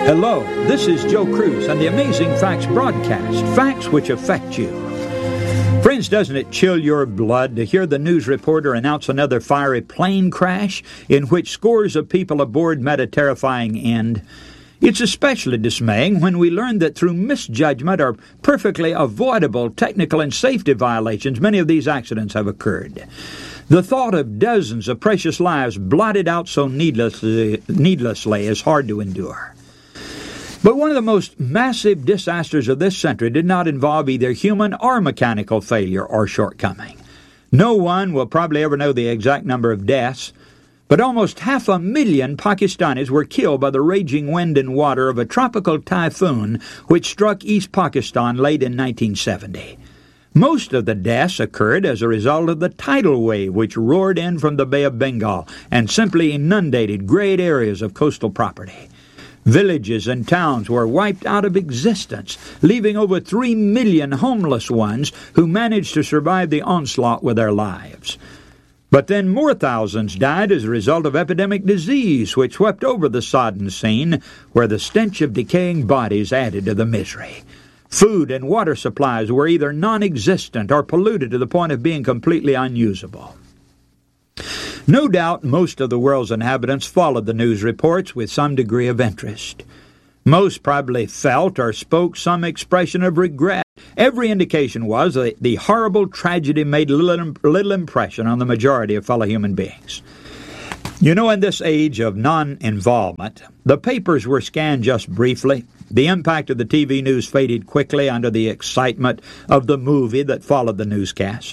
Hello, this is Joe Cruz and the Amazing Facts broadcast, facts which affect you. Friends, doesn't it chill your blood to hear the news reporter announce another fiery plane crash in which scores of people aboard met a terrifying end? It's especially dismaying when we learn that through misjudgment or perfectly avoidable technical and safety violations, many of these accidents have occurred. The thought of dozens of precious lives blotted out so needlessly is hard to endure. But one of the most massive disasters of this century did not involve either human or mechanical failure or shortcoming. No one will probably ever know the exact number of deaths, but almost 500,000 Pakistanis were killed by the raging wind and water of a tropical typhoon which struck East Pakistan late in 1970. Most of the deaths occurred as a result of the tidal wave which roared in from the Bay of Bengal and simply inundated great areas of coastal property. Villages and towns were wiped out of existence, leaving over 3 million homeless ones who managed to survive the onslaught with their lives. But then more thousands died as a result of epidemic disease, which swept over the sodden scene, where the stench of decaying bodies added to the misery. Food and water supplies were either non-existent or polluted to the point of being completely unusable. No doubt most of the world's inhabitants followed the news reports with some degree of interest. Most probably felt or spoke some expression of regret. Every indication was that the horrible tragedy made little impression on the majority of fellow human beings. You know, in this age of non-involvement, the papers were scanned just briefly. The impact of the TV news faded quickly under the excitement of the movie that followed the newscast.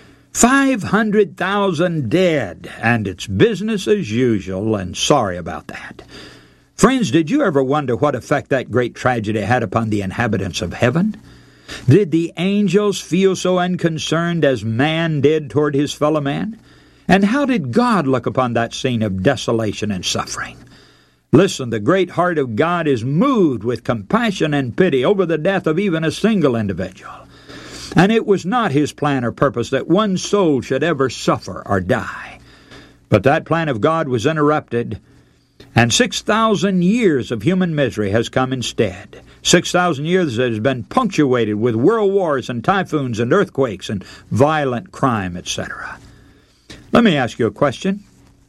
500,000 dead, and it's business as usual, and sorry about that. Friends, did you ever wonder what effect that great tragedy had upon the inhabitants of heaven? Did the angels feel so unconcerned as man did toward his fellow man? And how did God look upon that scene of desolation and suffering? Listen, the great heart of God is moved with compassion and pity over the death of even a single individual. And it was not his plan or purpose that one soul should ever suffer or die. But that plan of God was interrupted, and 6,000 years of human misery has come instead. 6,000 years that has been punctuated with world wars and typhoons and earthquakes and violent crime, etc. Let me ask you a question.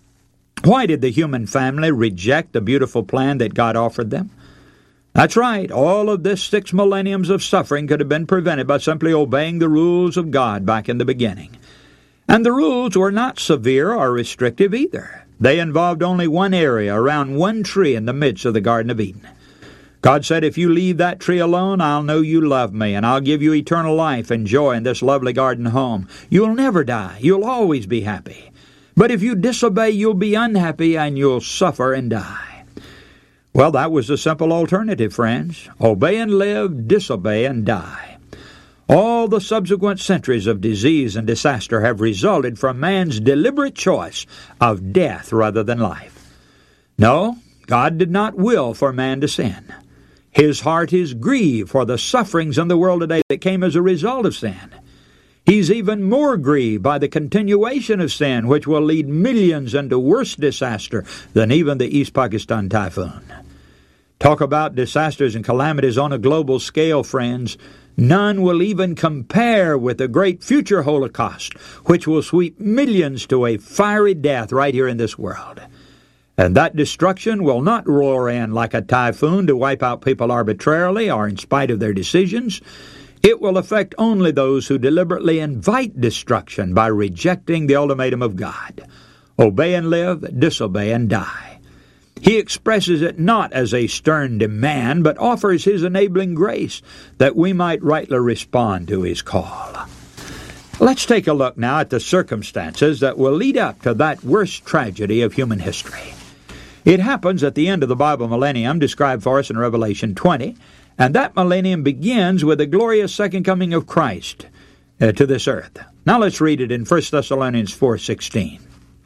Why did the human family reject the beautiful plan that God offered them? That's right, all of this 6 millenniums of suffering could have been prevented by simply obeying the rules of God back in the beginning. And the rules were not severe or restrictive either. They involved only one area, around one tree in the midst of the Garden of Eden. God said, if you leave that tree alone, I'll know you love me, and I'll give you eternal life and joy in this lovely garden home. You'll never die. You'll always be happy. But if you disobey, you'll be unhappy, and you'll suffer and die. Well, that was the simple alternative, friends. Obey and live, disobey and die. All the subsequent centuries of disease and disaster have resulted from man's deliberate choice of death rather than life. No, God did not will for man to sin. His heart is grieved for the sufferings in the world today that came as a result of sin. He's even more grieved by the continuation of sin, which will lead millions into worse disaster than even the East Pakistan typhoon. Talk about disasters and calamities on a global scale, friends. None will even compare with the great future Holocaust, which will sweep millions to a fiery death right here in this world. And that destruction will not roar in like a typhoon to wipe out people arbitrarily or in spite of their decisions. It will affect only those who deliberately invite destruction by rejecting the ultimatum of God. Obey and live, disobey and die. He expresses it not as a stern demand, but offers his enabling grace that we might rightly respond to his call. Let's take a look now at the circumstances that will lead up to that worst tragedy of human history. It happens at the end of the Bible millennium described for us in Revelation 20, and that millennium begins with the glorious second coming of Christ to this earth. Now let's read it in 1 Thessalonians 4:16.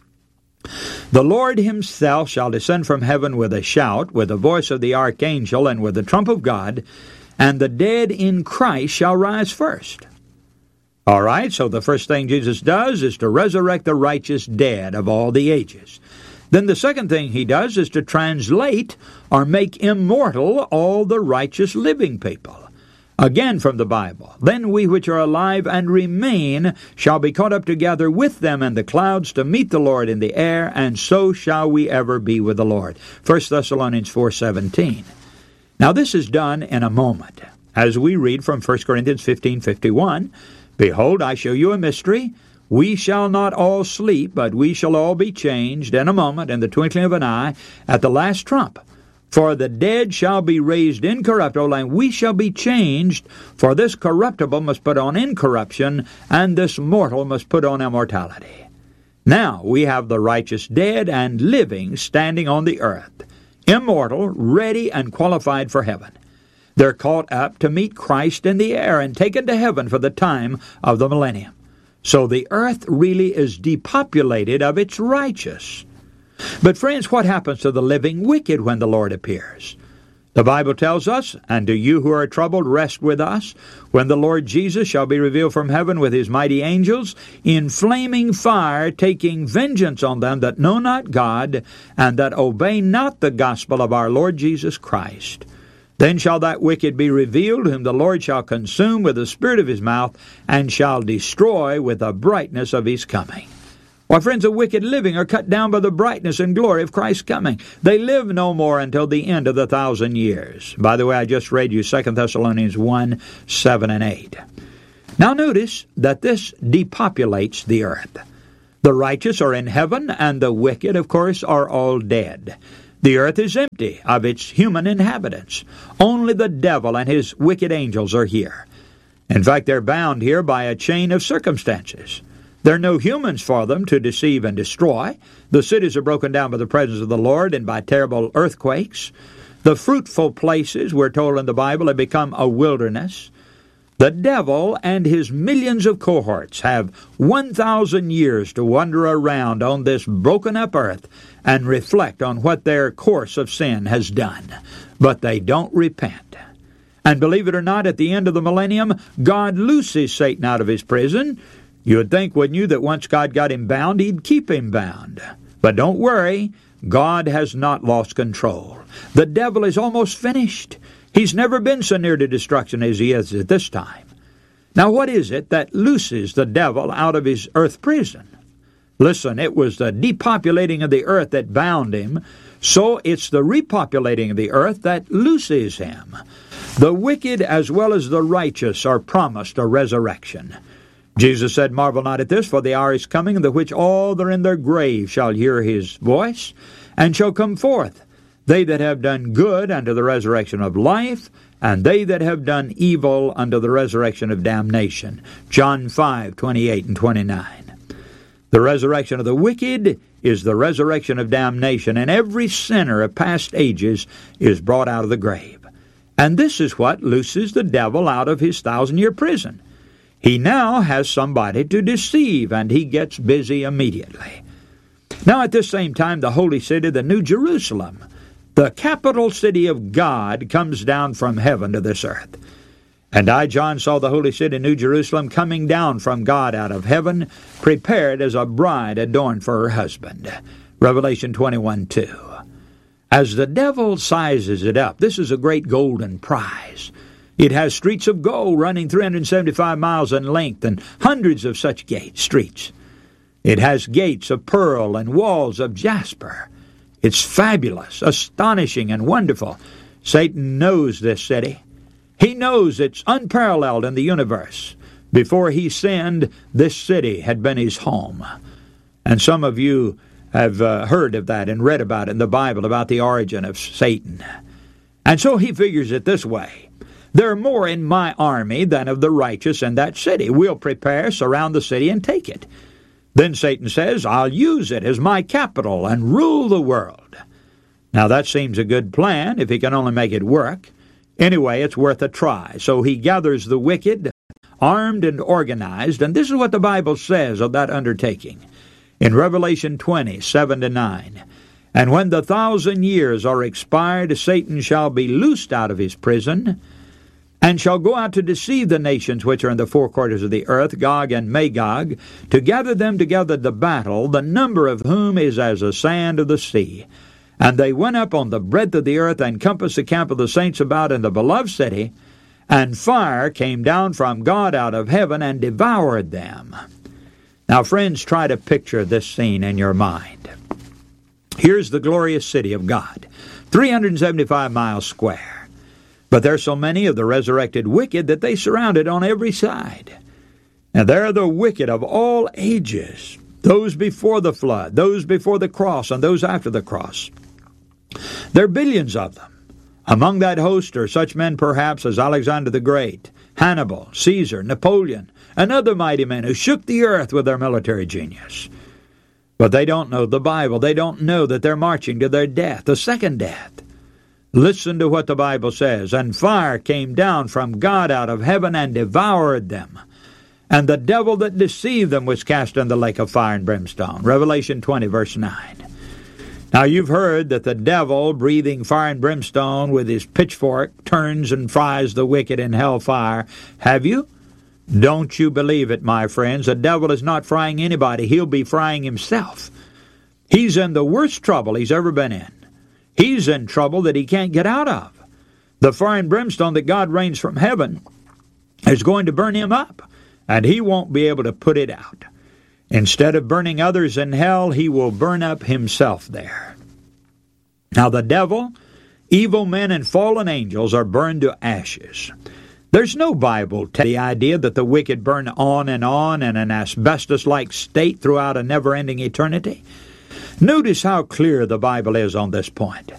The Lord himself shall descend from heaven with a shout, with the voice of the archangel, and with the trump of God, and the dead in Christ shall rise first. All right, so the first thing Jesus does is to resurrect the righteous dead of all the ages. Then the second thing he does is to translate or make immortal all the righteous living people. Again from the Bible, then we which are alive and remain shall be caught up together with them in the clouds to meet the Lord in the air, and so shall we ever be with the Lord. 1 Thessalonians 4:17. Now this is done in a moment. As we read from 1 Corinthians 15:51, behold, I show you a mystery. We shall not all sleep, but we shall all be changed in a moment, in the twinkling of an eye, at the last trump. For the dead shall be raised incorruptible, and we shall be changed. For this corruptible must put on incorruption, and this mortal must put on immortality. Now we have the righteous dead and living standing on the earth, immortal, ready and qualified for heaven. They're caught up to meet Christ in the air and taken to heaven for the time of the millennium. So the earth really is depopulated of its righteous. But friends, what happens to the living wicked when the Lord appears? The Bible tells us, and do you who are troubled rest with us, when the Lord Jesus shall be revealed from heaven with his mighty angels, in flaming fire, taking vengeance on them that know not God, and that obey not the gospel of our Lord Jesus Christ. Then shall that wicked be revealed, whom the Lord shall consume with the spirit of his mouth, and shall destroy with the brightness of his coming. Why, friends, the wicked living are cut down by the brightness and glory of Christ's coming. They live no more until the end of the 1,000 years. By the way, I just read you 2 Thessalonians 1:7-8. Now notice that this depopulates the earth. The righteous are in heaven, and the wicked, of course, are all dead. The earth is empty of its human inhabitants. Only the devil and his wicked angels are here. In fact, they're bound here by a chain of circumstances. There are no humans for them to deceive and destroy. The cities are broken down by the presence of the Lord and by terrible earthquakes. The fruitful places, we're told in the Bible, have become a wilderness. The devil and his millions of cohorts have 1,000 years to wander around on this broken-up earth and reflect on what their course of sin has done. But they don't repent. And believe it or not, at the end of the millennium, God looses Satan out of his prison. You would think, wouldn't you, that once God got him bound, he'd keep him bound. But don't worry, God has not lost control. The devil is almost finished. He's never been so near to destruction as he is at this time. Now, what is it that looses the devil out of his earth prison? Listen, it was the depopulating of the earth that bound him, so it's the repopulating of the earth that looses him. The wicked as well as the righteous are promised a resurrection. Jesus said, marvel not at this, for the hour is coming, in the which all that are in their grave shall hear his voice, and shall come forth, they that have done good unto the resurrection of life, and they that have done evil unto the resurrection of damnation. John 5:28-29. The resurrection of the wicked is the resurrection of damnation, and every sinner of past ages is brought out of the grave. And this is what looses the devil out of his 1,000-year prison. He now has somebody to deceive, and he gets busy immediately. Now at this same time, the holy city, the New Jerusalem, the capital city of God, comes down from heaven to this earth. And I, John, saw the holy city, New Jerusalem, coming down from God out of heaven, prepared as a bride adorned for her husband. Revelation 21:2. As the devil sizes it up, this is a great golden prize. It has streets of gold running 375 miles in length and hundreds of such streets. It has gates of pearl and walls of jasper. It's fabulous, astonishing, and wonderful. Satan knows this city. He knows it's unparalleled in the universe. Before he sinned, this city had been his home. And some of you have heard of that and read about it in the Bible, about the origin of Satan. And so he figures it this way. There are more in my army than of the righteous in that city. We'll prepare, surround the city, and take it. Then Satan says, I'll use it as my capital and rule the world. Now that seems a good plan if he can only make it work. Anyway, it's worth a try. So he gathers the wicked, armed and organized, and this is what the Bible says of that undertaking. In Revelation 20:7-9, and when the 1,000 years are expired, Satan shall be loosed out of his prison, and shall go out to deceive the nations which are in the four quarters of the earth, Gog and Magog, to gather them together to battle, the number of whom is as the sand of the sea. And they went up on the breadth of the earth, and compassed the camp of the saints about in the beloved city, and fire came down from God out of heaven and devoured them. Now, friends, try to picture this scene in your mind. Here's the glorious city of God, 375 miles square. But there's so many of the resurrected wicked that they surround it on every side. And there are the wicked of all ages, those before the flood, those before the cross, and those after the cross. There are billions of them. Among that host are such men perhaps as Alexander the Great, Hannibal, Caesar, Napoleon, and other mighty men who shook the earth with their military genius. But they don't know the Bible. They don't know that they're marching to their death, the second death. Listen to what the Bible says. And fire came down from God out of heaven and devoured them. And the devil that deceived them was cast in the lake of fire and brimstone. Revelation 20, verse 9. Now you've heard that the devil, breathing fire and brimstone with his pitchfork, turns and fries the wicked in hellfire. Have you? Don't you believe it, my friends. The devil is not frying anybody. He'll be frying himself. He's in the worst trouble he's ever been in. He's in trouble that he can't get out of. The fire and brimstone that God rains from heaven is going to burn him up, and he won't be able to put it out. Instead of burning others in hell, he will burn up himself there. Now the devil, evil men, and fallen angels are burned to ashes. There's no Bible the idea that the wicked burn on in an asbestos-like state throughout a never-ending eternity. Notice how clear the Bible is on this point.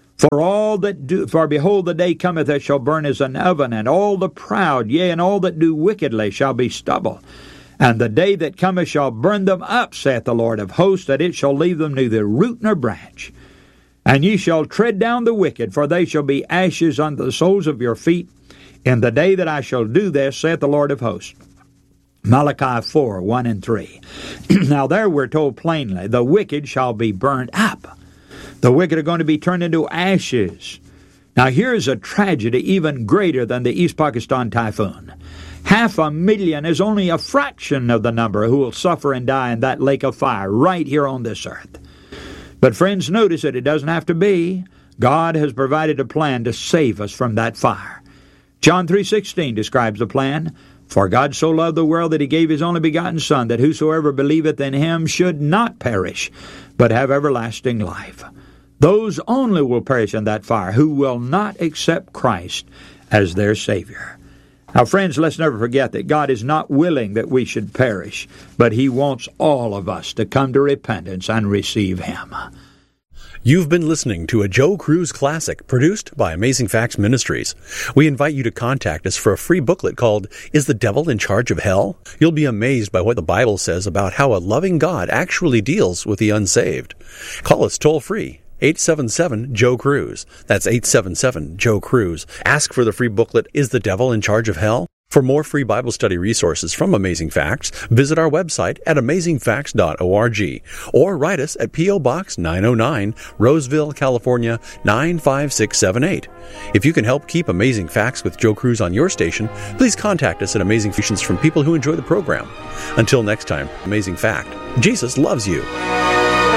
For behold, the day cometh that shall burn as an oven, and all the proud, yea, and all that do wickedly shall be stubble. And the day that cometh shall burn them up, saith the Lord of hosts, that it shall leave them neither root nor branch. And ye shall tread down the wicked, for they shall be ashes under the soles of your feet, in the day that I shall do this, saith the Lord of hosts. Malachi 4, 1 and 3. Now there we're told plainly, the wicked shall be burned up. The wicked are going to be turned into ashes. Now here's a tragedy even greater than the East Pakistan typhoon. 500,000 is only a fraction of the number who will suffer and die in that lake of fire right here on this earth. But friends, notice that it doesn't have to be. God has provided a plan to save us from that fire. John 3:16 describes the plan. For God so loved the world that he gave his only begotten Son, that whosoever believeth in him should not perish, but have everlasting life. Those only will perish in that fire who will not accept Christ as their Savior. Now, friends, let's never forget that God is not willing that we should perish, but he wants all of us to come to repentance and receive him. You've been listening to a Joe Cruz Classic produced by Amazing Facts Ministries. We invite you to contact us for a free booklet called Is the Devil in Charge of Hell? You'll be amazed by what the Bible says about how a loving God actually deals with the unsaved. Call us toll-free, 877-JOE-CRUISE. That's 877-JOE-CRUISE. Ask for the free booklet, Is the Devil in Charge of Hell? For more free Bible study resources from Amazing Facts, visit our website at amazingfacts.org or write us at P.O. Box 909, Roseville, California, 95678. If you can help keep Amazing Facts with Joe Cruz on your station, please contact us at Amazing Facts from people who enjoy the program. Until next time, Amazing Fact, Jesus loves you.